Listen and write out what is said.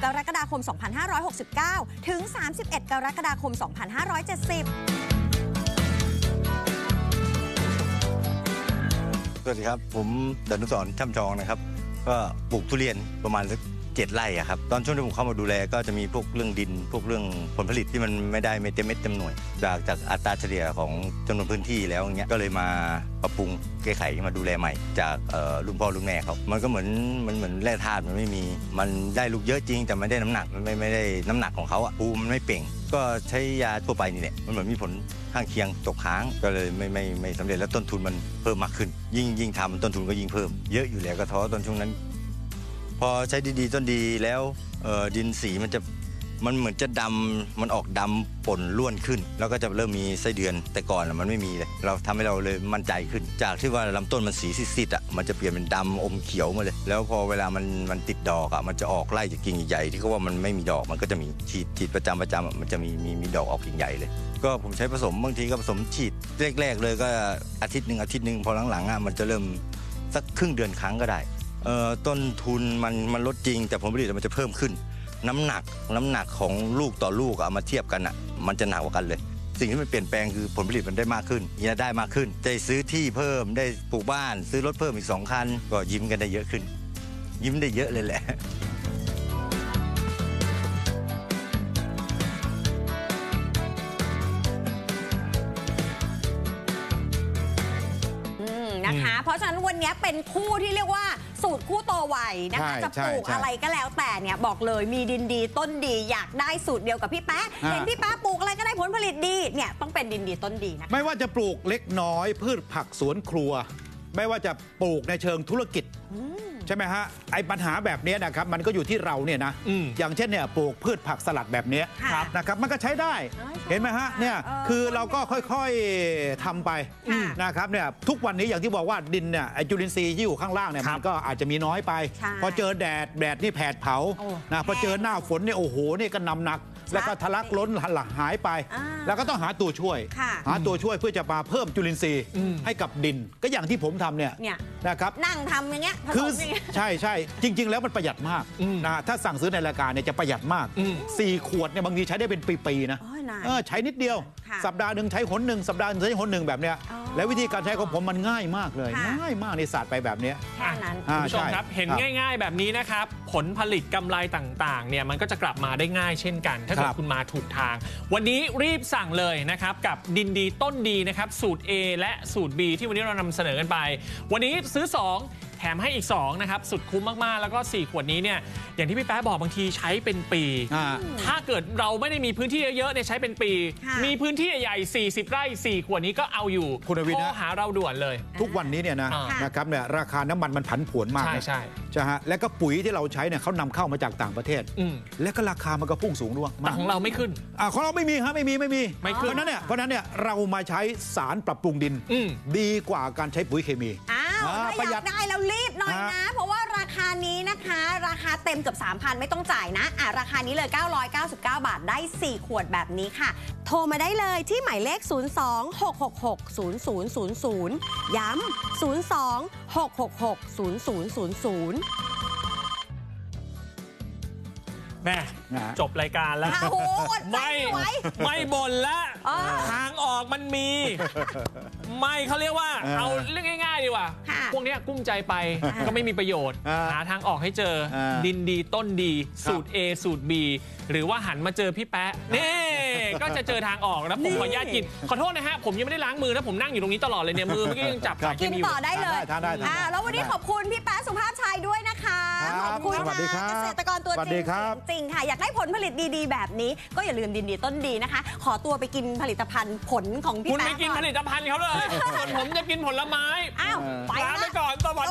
กรกฎาคม 2569 ถึง 31 กรกฎาคม 2570 สวัสดีครับผมดนุสรณ์ช่ำชองนะครับก็ปลูกทุเรียนประมาณสัก7 ไร่ครับตอนช่วงที่ผมเข้ามาดูแลก็จะมีพวกเรื่องดินพวกเรื่องผลผลิตที่มันไม่ได้เต็มเม็ดเต็มหน่วยจากอัตราเฉลี่ยของจำนวนพื้นที่แล้วอย่างเงี้ยก็เลยมาปรับปรุงแก้ไขมาดูแลใหม่จากรุ่นพ่อรุ่นแม่เขามันก็เหมือนแร่ธาตุมันไม่มีมันได้ลูกเยอะจริงแต่ไม่ได้น้ำหนักมันไม่ได้น้ำหนักของเขาอะภูมิมันไม่เป่งก็ใช้ยาทั่วไปนี่แหละมันเหมือนมีผลข้างเคียงตกค้างก็เลยไม่สำเร็จแล้วต้นทุนมันเพิ่มมากขึ้นยิ่งทำต้นทุนก็ยิ่งเพิ่มเยอะอยู่แล้วก็ท้อตอนช่วงนั้นพอใช้ดีต้นดีแล้วดินสีมันเหมือนจะดำมันออกดำป่นล้วนขึ้นแล้วก็จะเริ่มมีไส้เดือนแต่ก่อนมันไม่มีเลยเราทำให้เราเลยมั่นใจขึ้นจากที่ว่าลำต้นมันสีซีดๆอ่ะมันจะเปลี่ยนเป็นดำอมเขียวมาเลยแล้วพอเวลามันติดดอกอ่ะมันจะออกไล่จากกิ่งใหญ่ที่เขาว่ามันไม่มีดอกมันก็จะมีฉีดประจำมันจะมีดอกออกกิ่งใหญ่เลยก็ผมใช้ผสมบางทีก็ผสมฉีดแรกๆเลยก็อาทิตย์หนึ่งพอหลังๆอ่ะมันจะเริ่มสักครึ่งเดือนครั้งก็ได้ต้นทุนมันลดจริงแต่ผลผลิตมันจะเพิ่มขึ้นน้ำหนักของลูกต่อลูกเอามาเทียบกันอ่ะมันจะหนักกว่ากันเลยสิ่งที่มันเปลี่ยนแปลงคือผลผลิตมันได้มากขึ้นได้มากขึ้นได้ซื้อที่เพิ่มได้ปลูกบ้านซื้อรถเพิ่มอีก2 คันก็ยิ้มกันได้เยอะขึ้นยิ้มได้เยอะเลยแหละนะคะเพราะฉะนั้นวันนี้เป็นคู่ที่เรียกว่าสูตรคู่โตไวนะคะจะปลูกอะไรก็แล้วแต่เนี่ยบอกเลยมีดินดีต้นดีอยากได้สูตรเดียวกับพี่แป๊ะเห็นพี่แป๊ะปลูกอะไรก็ได้ผลผลิตดีเนี่ยต้องเป็นดินดีต้นดีนะไม่ว่าจะปลูกเล็กน้อยพืชผักสวนครัวไม่ว่าจะปลูกในเชิงธุรกิจใช่ไหมฮะไอ้ปัญหาแบบนี้นะครับมันก็อยู่ที่เราเนี่ยนะอย่างเช่นเนี่ยปลูกพืชผักสลัดแบบนี้นะครับมันก็ใช้ได้เห็นไหมฮะเนี่ยคือเราก็ค่อยๆทำไปนะครับเนี่ยทุกวันนี้อย่างที่บอกว่าดินเนี่ยไอ้จุลินทรีย์ที่อยู่ข้างล่างเนี่ยมันก็อาจจะมีน้อยไปพอเจอแดดนี่แผดเผานะพอเจอหน้าฝนเนี่ยโอ้โหนี่ก็นำหนักแล้วก็ทะลักล้นหายไปแล้วก็ต้องหาตัวช่วยเพื่อจะมาเพิ่มจุลินทรีย์ให้กับดินก็อย่างที่ผมทำเนี่ยนะครับนั่งทำอย่างเงี้ยคือใช่จริงๆแล้วมันประหยัดมากนะถ้าสั่งซื้อในรายการเนี่ยจะประหยัดมาก4 ขวดเนี่ยบางทีใช้ได้เป็นปีๆนะใช้นิดเดียวสัปดาห์หนึ่งใช้หนหนึ่งสัปดาห์นึงใช้หนหนึ่งแบบเนี้ยแล้ววิธีการใช้ของผมมันง่ายมากเลยง่ายมากในศาสตร์ไปแบบนี้แค่นั้นคุณผู้ชมครับเห็นง่ายๆแบบนี้นะครับผลผลิตกำไรต่างๆเนี่ยมันก็จะกลับมาได้ง่ายเช่นกันถ้าเกิดคุณมาถูกทางวันนี้รีบสั่งเลยนะครับกับดินดีต้นดีนะครับสูตร A และสูตร B ที่วันนี้เรานำเสนอกันไปวันนี้ซื้อ2แถมให้อีก2นะครับสุดคุ้มมากๆแล้วก็4 ขวดนี้เนี่ยอย่างที่พี่แป๊ะบอกบางทีใช้เป็นปีถ้าเกิดเราไม่ได้มีพื้นที่เยอะๆเนี่ยใช้เป็นปีมีพื้นที่ใหญ่40 ไร่4 ขวดนี้ก็เอาอยู่คุณวิทย์โทรหาเราด่วนเลยทุกวันนี้เนี่ยนะครับเนี่ยราคาน้ำมันผันผวนมากใช่ฮะและก็ปุ๋ยที่เราใช้เนี่ยเขานำเข้ามาจากต่างประเทศและก็ราคามันก็พุ่งสูงด้วยแต่ของเราไม่ขึ้นของเราไม่มีฮะไม่มีเพราะนั้นเนี่ยเรามาใช้สารปรับปรุงดินดีกว่าการใช้ปุ๋ยเคมีประหยัดได้แล้วรีบหน่อยนะเพราะว่าราคานี้นะคะราคาเต็มเกือบ 3,000 ไม่ต้องจ่ายนะราคานี้เลย999 บาทได้4 ขวดแบบนี้ค่ะโทรมาได้เลยที่หมายเลข02-666-0000ย้ำ02-666-0000 แม่จบรายการแล้วไม่บ่นแล้วทางออกมันมีไม่เขาเรียกว่าเอาเรื่องง่ายๆดีกว่าพวกนี้กุ้มใจไปก็ไม่มีประโยชน์หาทางออกให้เจอดินดีต้นดีสูตร A สูตร B หรือว่าหันมาเจอพี่แป๊ะนี่ก็จะเจอทางออกแล้วผมขออนุญาตกินขอโทษนะฮะผมยังไม่ได้ล้างมือนะผมนั่งอยู่ตรงนี้ตลอดเลยเนี่ยมือเมื่อกี้ยังจับกินต่อได้เลยแล้ววันนี้ขอบคุณพี่แป๊ะสุภาพชัยด้วยนะคะขอบคุณค่ะเกษตรกรตัวจริงจริงค่ะอยากได้ผลผลิตดีๆแบบนี้ก็อย่าลืมดินดีต้นดีนะคะขอตัวไปกินผลิตภัณฑ์ผลของพี่แป๊ะคุณไม่กินผลิตภัณฑ์เขาเลยผมจะกินผลไม้ไปก่อนสวัสดี